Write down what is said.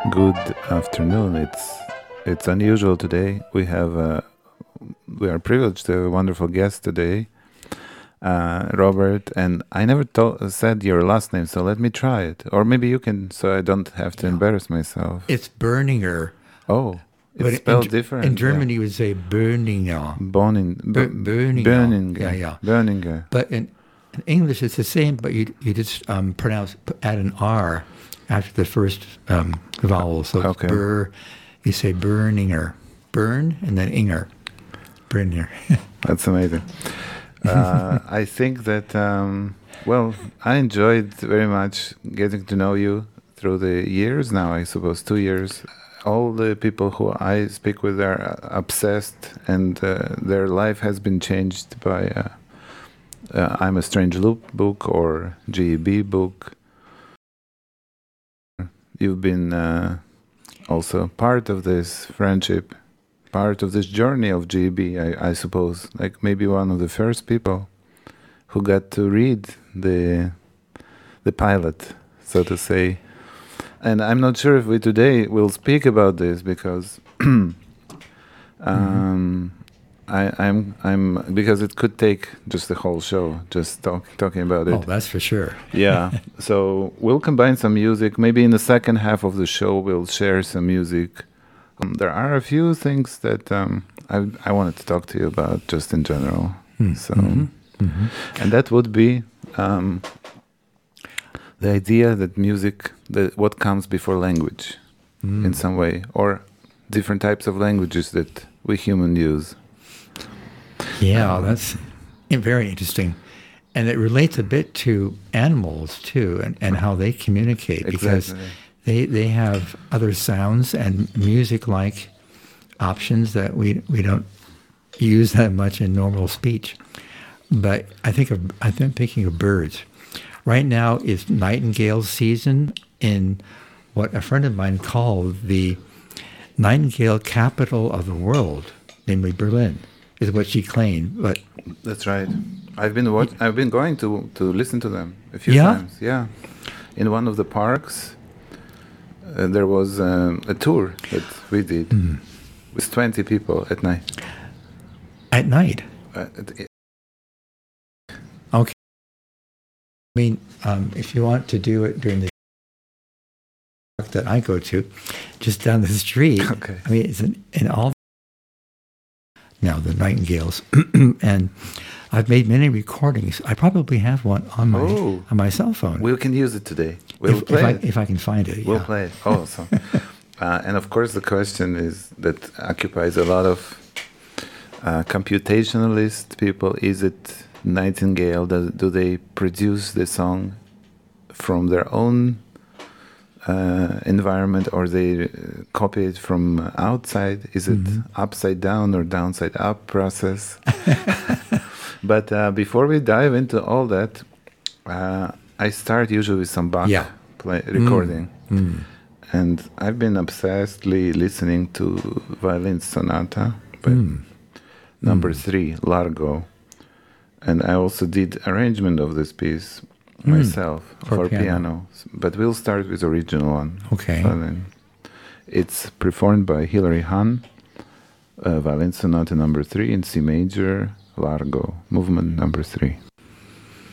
Good afternoon. It's unusual today. We are privileged to have a wonderful guest today, Robert. And I never said your last name, so let me try it. Or maybe you can, so I don't have to embarrass myself. It's Berninger. Oh, it's spelled different. In German, you would say Berninger. Berninger. Yeah. Berninger. But in English, it's the same, but you just add an R after the first vowel. So it's Ber, you say Berninger. Bern and then Inger. Berninger. That's amazing. I think that, I enjoyed very much getting to know you through the years now, I suppose, 2 years. All the people who I speak with are obsessed, and their life has been changed by I'm a Strange Loop book or GEB book. You've been also part of this friendship, part of this journey of GEB, I suppose. Like maybe one of the first people who got to read the pilot, so to say. And I'm not sure if we today will speak about this because I'm because it could take just the whole show just talking about it. Oh, that's for sure. Yeah. So we'll combine some music. Maybe in the second half of the show we'll share some music. There are a few things that I wanted to talk to you about just in general. And that would be the idea that music, what comes before language in some way, or different types of languages that we humans use. Yeah, that's very interesting. And it relates a bit to animals, too, and how they communicate. Because they have other sounds and music-like options that we don't use that much in normal speech. But I've been thinking of birds. Right now is nightingale season in what a friend of mine called the nightingale capital of the world, namely Berlin, is what she claimed. But that's right. I've been going to listen to them a few times. Yeah, in one of the parks, there was a tour that we did with 20 people at night. At night. Okay. I mean, if you want to do it during the park that I go to, just down the street. Okay. I mean, it's in all now the nightingales, and I've made many recordings. I probably have one on my cell phone. We can use it today. We'll play it if I can find it. We'll play it. Oh, so. And of course, the question is that occupies a lot of computationalist people: is it nightingale? Do they produce the song from their own environment, or they copy it from outside? Is it upside down or downside up process? But before we dive into all that, I start usually with some Bach recording. And I've been obsessedly listening to Violin Sonata by number 3, Largo. And I also did arrangement of this piece myself for piano. But we'll start with the original one. Okay. Violin. It's performed by Hilary Hahn, Violin Sonata number 3 in C major, Largo, movement number 3.